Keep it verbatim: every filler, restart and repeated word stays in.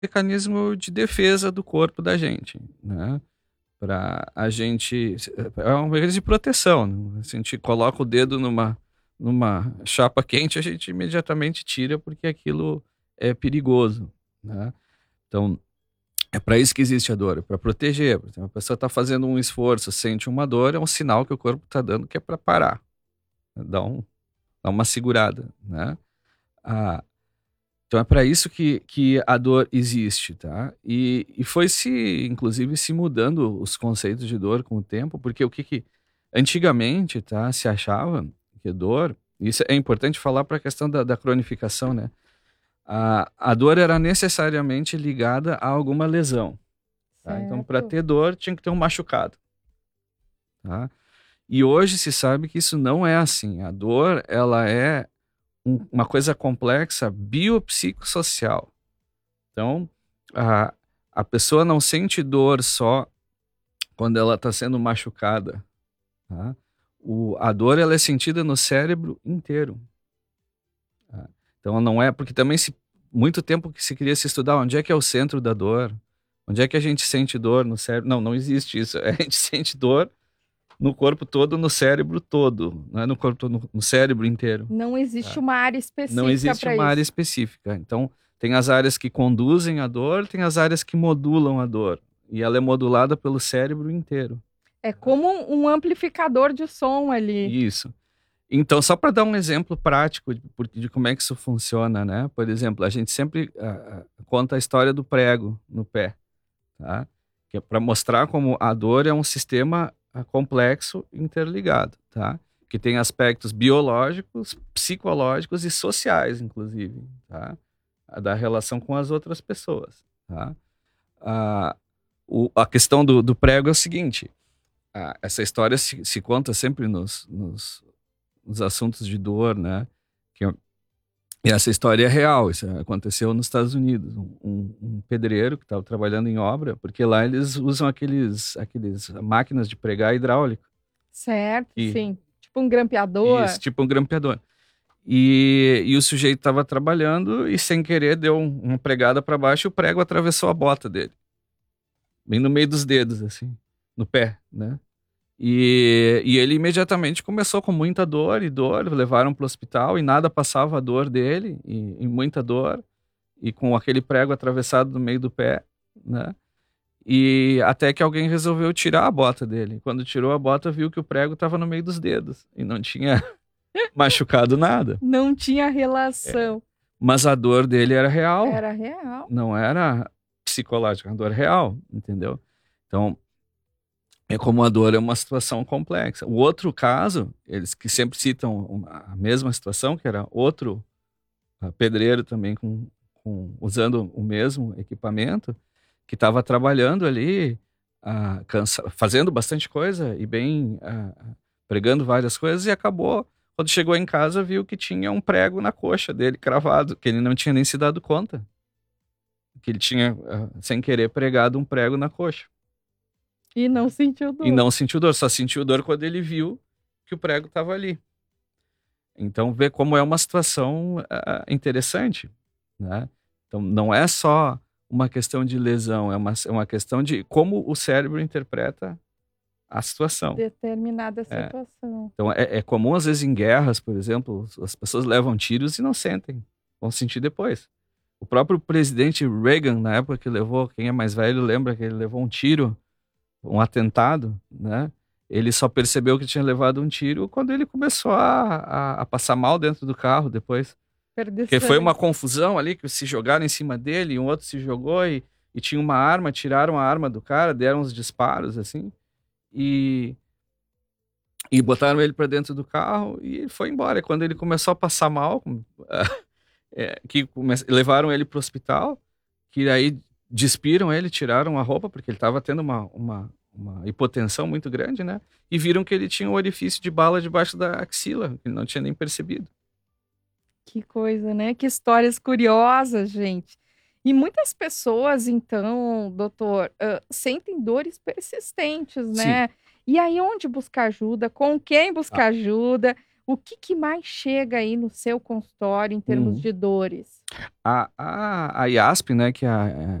mecanismo de defesa do corpo da gente, né? Para a gente, é um mecanismo de proteção, né? Se a gente coloca o dedo numa, numa chapa quente, a gente imediatamente tira porque aquilo é perigoso, né? Então, é para isso que existe a dor, para proteger. Por exemplo, a pessoa está fazendo um esforço, sente uma dor, é um sinal que o corpo está dando que é para parar, dá, um, dá uma segurada, né? Ah, então é para isso que, que a dor existe, tá? E, e foi se, inclusive, se mudando os conceitos de dor com o tempo, porque o que, que antigamente, tá, se achava que dor, isso é importante falar para a questão da, da cronificação, né? A, a dor era necessariamente ligada a alguma lesão, tá? Então, para Certo. ter dor, tinha que ter um machucado, tá? E hoje se sabe que isso não é assim. A dor, ela é um- uma coisa complexa biopsicossocial. Então, a, a pessoa não sente dor só quando ela está sendo machucada, tá? O, a dor, ela é sentida no cérebro inteiro, tá? Então, não é... Porque também se muito tempo que se queria se estudar onde é que é o centro da dor, onde é que a gente sente dor no cérebro. Não, não existe isso. A gente sente dor no corpo todo, no cérebro todo, não é no corpo todo, no, no cérebro inteiro, Não existe tá? uma área Não específica existe para uma área isso. específica. Então, tem as áreas que conduzem a dor, tem as áreas que modulam a dor. E ela é modulada pelo cérebro inteiro. É como um amplificador de som ali. Isso. Então, só para dar um exemplo prático de, por- de como é que isso funciona, né? Por exemplo, a gente sempre ah, ah, conta a história do prego no pé, tá? Que é para mostrar como a dor é um sistema ah, complexo interligado, tá? Que tem aspectos biológicos, psicológicos e sociais, inclusive, tá? A da relação com as outras pessoas, tá? A, o- a questão do, do prego é o seguinte: a- essa história se, se conta sempre nos, nos, nos assuntos de dor, né? Que, é- e essa história é real, isso aconteceu nos Estados Unidos. Um, um- um pedreiro que estava trabalhando em obra, porque lá eles usam aqueles, aqueles máquinas de pregar hidráulico, Certo, e, sim. Tipo um grampeador. isso, tipo um grampeador. E, e o sujeito estava trabalhando e, sem querer, deu um- uma pregada para baixo e o prego atravessou a bota dele, bem no meio dos dedos, assim, no pé, né? E, e ele imediatamente começou com muita dor e dor, levaram para o hospital e nada passava a dor dele, e, e muita dor, e com aquele prego atravessado no meio do pé, né? E até que alguém resolveu tirar a bota dele. Quando tirou a bota, viu que o prego estava no meio dos dedos e não tinha machucado nada. Não tinha relação. Mas a dor dele era real, Era real. não era psicológica, a dor real, entendeu? Então, é como a dor é uma situação complexa. O outro caso, eles que sempre citam uma- a mesma situação, que era outro ah, pedreiro também com, com- usando o mesmo equipamento, que estava trabalhando ali, ah, cansa- fazendo bastante coisa e bem, ah, pregando várias coisas, e acabou, quando chegou em casa, viu que tinha um prego na coxa dele, cravado, que ele não tinha nem se dado conta, que ele tinha, ah, sem querer, pregado um prego na coxa. E não sentiu E dor. não sentiu dor, só sentiu dor quando ele viu que o prego estava ali. Então, vê como é uma situação ah, interessante, né? Então, não é só uma questão de lesão, é uma, é uma questão de como o cérebro interpreta a situação. Determinada É. situação. Então, é, é comum, às vezes, em guerras, por exemplo, as pessoas levam tiros e não sentem, vão sentir depois. O próprio presidente Reagan, na época que levou, quem é mais velho lembra que ele levou um tiro, um atentado, né? Ele só percebeu que tinha levado um tiro quando ele começou a, a, a passar mal dentro do carro depois. Perder Porque foi uma sangue. confusão ali, que se jogaram em cima dele, e um outro se jogou e, e tinha uma arma, tiraram a arma do cara, deram uns disparos, assim, e, e botaram ele para dentro do carro e ele foi embora. E quando ele começou a passar mal, é, que come- levaram ele pro hospital, que aí despiram ele, tiraram a roupa, porque ele estava tendo uma, uma, uma hipotensão muito grande, né? E viram que ele tinha um orifício de bala debaixo da axila, que ele não tinha nem percebido. Que coisa, né? Que histórias curiosas, gente. E muitas pessoas, então, doutor, ah, sentem dores persistentes, Sim. né? E aí, onde buscar ajuda? Com quem Ah, buscar ajuda? O que que mais chega aí no seu consultório em termos Hum. de dores? A a a IASP, né, que é a